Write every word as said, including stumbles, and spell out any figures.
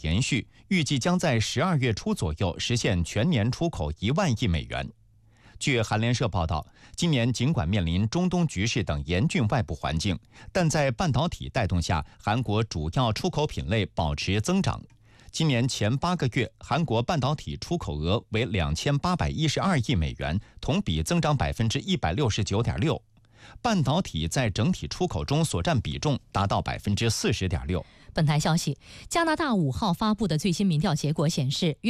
延续，预计将在十二月初左右实现全年出口一万亿美元。据韩联社报道，今年尽管面临中东局势等严峻外部环境，但在半导体带动下，韩国主要出口品类保持增长。今年前八个月，韩国半导体出口额为两千八百一十二亿美元，同比增长百分之一百六十九点六。半导体在整体出口中所占比重达到百分之四十点六。 本台消息，加拿大五号发布的最新民调结果显示，